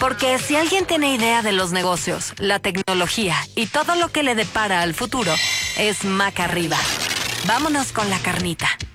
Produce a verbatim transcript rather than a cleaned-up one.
Porque si alguien tiene idea de los negocios, la tecnología y todo lo que le depara al futuro, es Maca Arriba. Vámonos con la carnita.